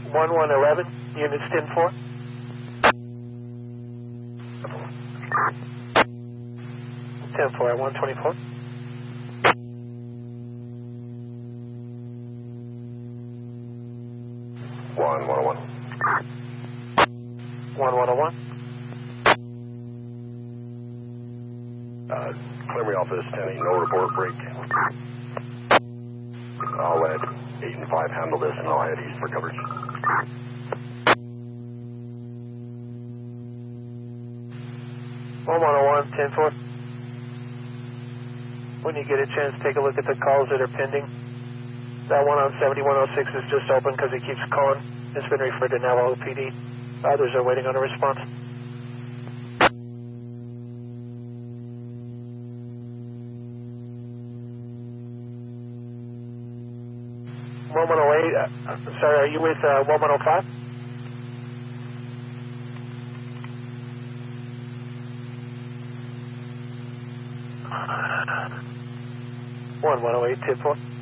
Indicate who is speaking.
Speaker 1: 1111, units 10-4. 10-4 at 124.
Speaker 2: 101.
Speaker 1: 1101.
Speaker 2: Clear me off this 10-8, no report, break. I'll let 8 and 5 handle this, and I'll head east for coverage.
Speaker 1: One 10-4. When you get a chance, take a look at the calls that are pending. That one on 7106 is just open because he keeps calling. It's been referred to Navajo PD. Others are waiting on a response. Sorry, are you with 1105? One 108, 10-4.